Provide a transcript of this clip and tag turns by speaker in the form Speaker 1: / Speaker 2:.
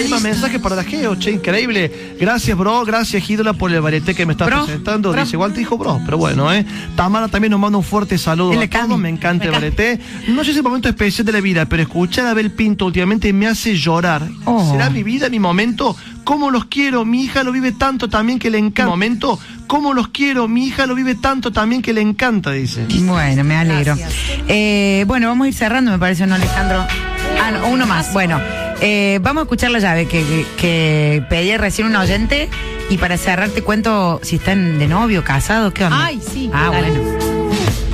Speaker 1: más mensajes para la Geo, che, increíble. Gracias, bro, gracias, ídola, por el varieté que me estás presentando. Dice, igual te dijo bro, pero bueno, Tamara también nos manda un fuerte saludo a todos, me encanta el varieté. No sé si es el momento especial de la vida, pero escuchar a Abel Pinto últimamente me hace llorar. ¿Será mi vida, mi momento? ¿Cómo los quiero? Mi hija lo vive tanto también que le encanta. Momento, ¿cómo los quiero? Mi hija lo vive tanto también que le encanta, dice.
Speaker 2: Bueno, me alegro. Bueno, vamos a ir cerrando, me parece, ¿no, Alejandro? No, uno más. Bueno, vamos a escuchar la llave que pedí recién un oyente. Y para cerrar te cuento si están de novio, casados, ¿qué onda?
Speaker 3: Ay, sí.
Speaker 2: Bueno.